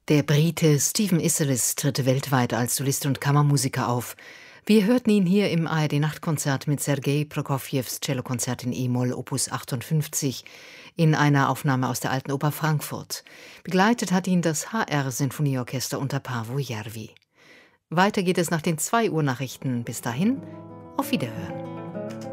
Der Brite Stephen Isserlis tritt weltweit als Solist und Kammermusiker auf. Wir hörten ihn hier im ARD-Nachtkonzert mit Sergei Prokofjews Cellokonzert in E-Moll Opus 58 in einer Aufnahme aus der Alten Oper Frankfurt. Begleitet hat ihn das HR-Sinfonieorchester unter Paavo Järvi. Weiter geht es nach den 2 Uhr Nachrichten. Bis dahin, auf Wiederhören.